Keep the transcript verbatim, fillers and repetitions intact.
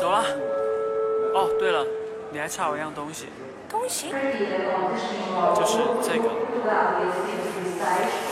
走啦。哦，对了，你还差我一样东西， 东西？ 就是这个。